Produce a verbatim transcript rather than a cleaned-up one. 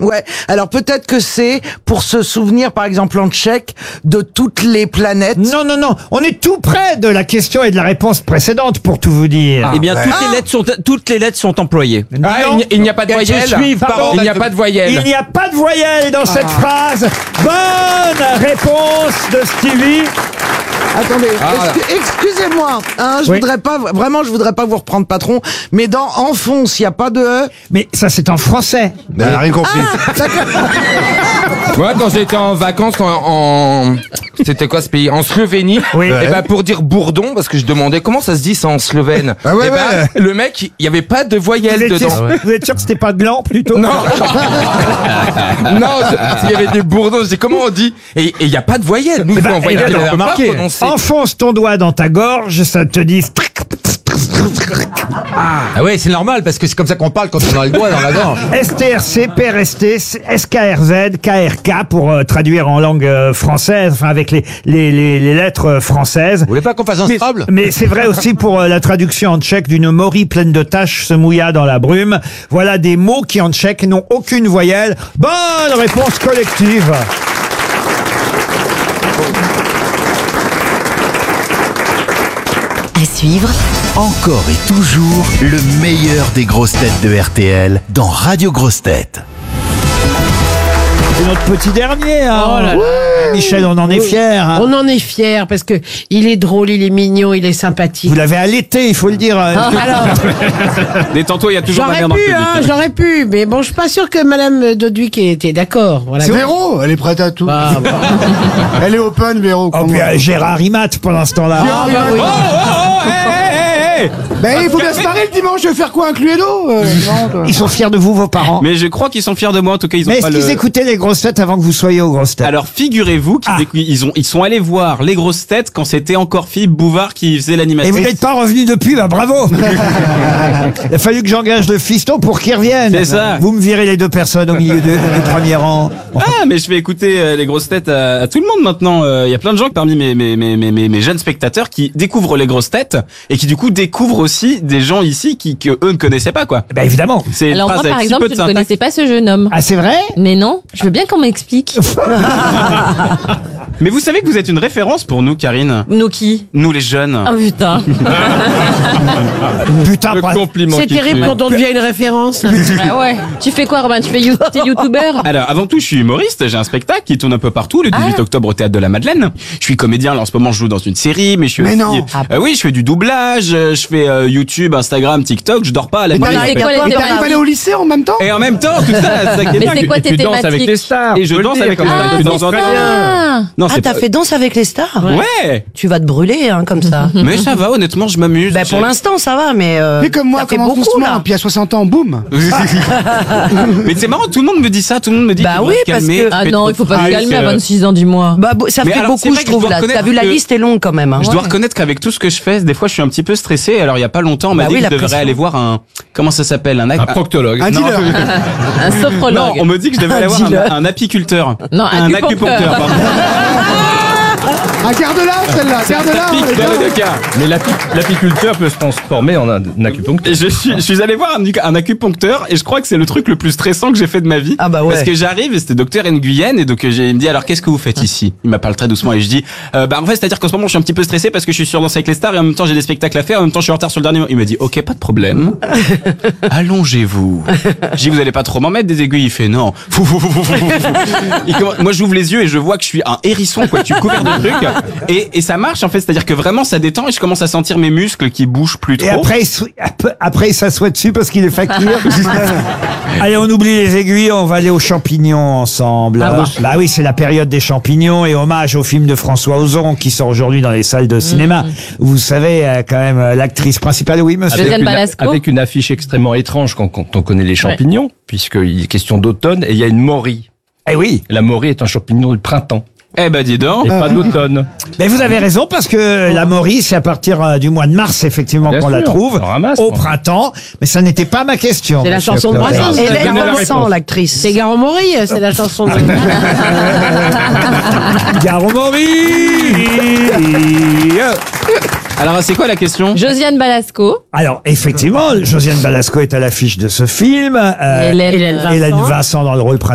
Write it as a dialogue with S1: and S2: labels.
S1: Ouais. Alors peut-être que c'est pour se souvenir, par exemple en tchèque, de toutes les planètes.
S2: Non, non, non. On est tout près de la question et de la réponse précédente, pour tout vous dire.
S3: Eh bien, toutes les lettres sont toutes les lettres sont employées.
S2: Non.
S4: Ah, il n'y- il n'y a pas de
S2: Qu'elles se
S4: voyelle.
S2: suivent, pardon.
S4: Il n'y a pas de voyelle.
S2: Il n'y a pas de voyelle dans cette phrase. Bonne réponse de Stevie.
S1: Attendez,
S4: Ah,
S1: excu- excusez-moi, hein, je
S2: Oui.
S1: voudrais pas, vraiment, je voudrais pas vous reprendre patron, mais dans enfonce, il y a pas de e.
S2: Mais ça, c'est en français.
S5: Ben, elle a rien compris.
S4: Moi, quand j'étais en vacances en, en- c'était quoi ce pays? En Slovénie.
S2: Oui.
S4: Et ben pour dire bourdon, parce que je demandais comment ça se dit ça en slovène.
S5: Ah ouais,
S4: et ben,
S5: ouais.
S4: le mec, il y avait pas de
S2: Vous
S4: voyelle
S2: êtes,
S4: dedans.
S2: vous êtes sûr que c'était pas gland, plutôt?
S4: Non. non, je- il y avait des bourdons. Je dis comment on dit? Et et il y a pas de voyelle. Nous,
S2: Eh ben,
S4: on voyait
S2: eh ben,
S4: on
S2: non,
S4: peut pas
S3: remarquez.
S4: prononcer.
S2: Enfonce ton doigt dans ta gorge, ça te dit...
S3: Ah ouais, c'est normal parce que c'est comme ça qu'on parle quand on a le doigt dans la gorge.
S2: S T R C, P R S T, S K R Z, K R K pour euh, traduire en langue euh, française, enfin avec les, les, les, les lettres euh, françaises.
S3: Vous voulez pas qu'on fasse un
S2: Mais,
S3: Scrabble?
S2: mais c'est vrai aussi pour euh, la traduction en tchèque d'une Maury pleine de taches se mouilla dans la brume. Voilà des mots qui en tchèque n'ont aucune voyelle. Bonne réponse collective.
S6: À suivre,
S7: Encore et toujours le meilleur des grosses têtes de R T L dans Radio Grosses Têtes.
S2: C'est notre petit dernier. Hein.
S8: Oh là là.
S2: Michel, on en est fiers. Hein.
S8: On en est fiers parce que il est drôle, il est mignon, il est sympathique.
S2: Vous l'avez allaité, il faut le dire. euh,
S8: Ah, alors,
S3: Détends-toi, il y a toujours
S8: j'aurais
S3: Madame dans le
S8: pu,
S3: public.
S8: hein, j'aurais pu, mais bon, je suis pas sûr que Madame Doduic était d'accord. Voilà.
S5: Véro, elle est prête à tout.
S8: Bah, bah.
S5: Elle est open, Véro.
S2: Oh,
S5: comment-
S2: puis euh, Gérard Imat pendant ce temps-là.
S5: Gérard, il
S8: bah
S5: va-
S8: oui.
S5: Ben, il faut bien se marrer le dimanche, je vais faire quoi, un Cluedo euh, non, toi.
S2: Ils sont fiers de vous, vos parents.
S9: Mais je crois qu'ils sont fiers de moi. En tout cas, ils ont
S2: Mais
S9: pas
S2: est-ce qu'ils
S9: le.
S2: écoutaient les grosses têtes avant que vous soyez aux grosses têtes?
S9: Alors, figurez-vous qu'ils
S2: Ah.
S9: écou- ils ont ils sont allés voir les grosses têtes quand c'était encore Philippe Bouvard qui faisait
S2: Et
S9: l'animation.
S2: vous n'êtes pas revenu depuis, bah bravo. Il a fallu que j'engage le fiston pour qu'il revienne.
S9: C'est ça.
S2: Vous me virez les deux personnes au milieu de- du premier rang.
S9: Ah, mais je vais écouter euh, les grosses têtes à, à tout le monde maintenant. Il y a plein de gens parmi mes, mes, mes, mes, mes, mes jeunes spectateurs qui découvrent les grosses têtes et qui du coup découvrent aussi des gens ici qui que eux ne connaissaient pas quoi.
S2: Ben évidemment.
S9: C'est une
S10: Alors moi,
S9: phrase
S10: par
S9: avec si peu
S10: exemple,
S9: de
S10: je ne
S9: syntaxe.
S10: connaissais pas ce jeune homme.
S2: Ah c'est vrai?
S10: Mais non, je veux bien qu'on m'explique.
S9: Mais vous savez que vous êtes une référence pour nous, Karine.
S10: Nous qui?
S9: Nous les jeunes.
S10: Ah putain.
S2: Putain,
S4: Le
S2: pas-
S4: compliment
S8: C'est
S4: qui
S8: terrible
S4: tue.
S8: quand on devient une référence.
S10: Ah ouais. Tu fais quoi, Robin? Tu fais you- t'es youtubeur?
S9: Alors, avant tout, je suis humoriste. J'ai un spectacle qui tourne un peu partout le dix-huit octobre au Théâtre de la Madeleine. Je suis comédien. Là, en ce moment, je joue dans une série, mais je suis
S5: Mais
S9: aussi...
S5: non.
S9: Euh, oui, je fais du doublage. euh, Je fais euh, YouTube, Instagram, TikTok. Je dors pas à la
S5: Mais
S9: nuit.
S5: t'arrives
S10: c'est quoi les
S5: mais
S10: thématiques
S5: t'arrives à aller au lycée en même temps
S9: Et en même temps, tout ça, c'est ça qui est
S10: Mais
S9: dingue.
S10: c'est quoi tes
S4: Tu danses avec les
S10: thématiques?
S4: stars.
S9: Et je
S4: faut le
S9: danse
S4: dire.
S9: avec un
S10: Ah,
S9: de
S10: c'est
S9: temps en temps.
S10: ça.
S9: Non,
S6: ah,
S9: c'est
S6: t'as
S9: pas-
S6: fait Danse avec les stars?
S9: Ouais.
S6: Tu vas te brûler, hein, comme ça.
S9: Mais ça va, honnêtement, je m'amuse.
S6: Ben, pour
S9: J'ai-
S6: l'instant, ça va, mais. Euh,
S5: Fais comme moi,
S6: ça fait
S5: commence
S6: beaucoup,
S5: doucement,
S6: là.
S5: puis à soixante ans, boum.
S9: Mais c'est marrant, tout le monde me dit ça, tout le monde me dit
S6: Bah
S9: qu'il faut
S6: oui,
S9: se
S6: parce
S9: calmer,
S6: que-
S10: Ah
S9: fais
S10: non,
S9: trop
S10: il faut pas
S9: de
S10: se
S9: trucs,
S10: calmer à
S9: euh,
S10: vingt-six ans, dis-moi.
S6: Bah, bo- ça
S9: Mais
S6: fait
S9: alors, c'est
S6: beaucoup,
S9: vrai
S6: je
S9: que je
S6: trouve,
S9: dois
S6: là.
S9: reconnaître
S6: T'as vu, la
S9: que-
S6: liste est longue quand même. Hein.
S9: Je dois reconnaître qu'avec tout ce que je fais, des fois, je suis un petit peu stressé. Alors, il y a pas longtemps, on m'a
S6: Bah
S9: dit
S6: oui,
S9: que
S6: la
S9: je devrais
S6: pression.
S9: aller voir un, comment ça s'appelle, un,
S4: Un proctologue.
S5: Un dealer.
S10: Un
S9: Non,
S10: sophrologue.
S9: on me dit que je devrais aller voir
S6: Dis-le.
S9: un, un apiculteur.
S10: Non, un acupuncteur.
S9: pardon.
S5: Ah, garde-la, celle-là, garde-la.
S9: Pique
S5: les
S9: dans
S5: gars.
S9: les deux cas.
S4: Mais l'api- l'apiculteur peut se transformer en un, un acupuncteur.
S9: Et je suis, je suis allé voir un, un acupuncteur et je crois que c'est le truc le plus stressant que j'ai fait de ma vie.
S6: Ah bah ouais.
S9: Parce que j'arrive et c'était docteur Nguyen et donc euh, j'ai, il me dit alors qu'est-ce que vous faites ici? Il m'appelle très doucement et je dis euh, bah en fait c'est-à-dire qu'en ce moment je suis un petit peu stressé parce que je suis sur Danse avec les stars et en même temps j'ai des spectacles à faire, en même temps je suis en retard sur le dernier. Il me dit ok pas de problème. Allongez-vous. Je dis vous allez pas trop m'en mettre des aiguilles? Il fait non. Fou, fou, fou, fou, fou, fou. Il commence- moi j'ouvre les yeux et je vois que je suis un hérisson quoi, tu couvert de trucs et, et ça marche en fait, c'est-à-dire que vraiment ça détend et je commence à sentir mes muscles qui bougent plus trop.
S2: Et après, il sou- ap- après, il s'assoit dessus parce qu'il est facture. Allez, on oublie les aiguilles, on va aller aux champignons ensemble.
S10: Ah bon?
S2: Bah oui, c'est la période des champignons et hommage au film de François Ozon qui sort aujourd'hui dans les salles de cinéma. Vous savez, euh, quand même, euh, l'actrice principale, oui, monsieur.
S10: Josiane
S4: une,
S10: Balasco.
S4: avec une affiche extrêmement étrange quand, quand on connaît les champignons, puisqu'il est question d'automne et il y a une morie.
S2: Eh oui.
S4: La morie est un champignon du printemps
S9: Eh ben dis donc.
S4: et pas d'automne.
S2: Mais vous avez raison parce que la morie, c'est à partir euh, du mois de mars, effectivement,
S4: Bien
S2: qu'on
S4: sûr,
S2: la trouve.
S4: on ramasse,
S2: au
S4: quoi.
S2: printemps. Mais ça n'était pas ma question.
S8: C'est la
S2: monsieur
S8: chanson de
S2: Claudel.
S8: Brassens.
S6: Et
S8: Vous avez
S6: l'air
S8: donné la
S6: sang,
S4: réponse.
S6: l'actrice.
S8: C'est Gare Maury, c'est la chanson de.
S2: Gare aux mories.
S9: Alors c'est quoi la question?
S10: Josiane Balasco.
S2: Alors, effectivement, Josiane Balasco est à l'affiche de ce film. Euh,
S10: Hélène
S8: Hélène
S10: Vincent.
S2: Hélène Vincent dans le rôle principal.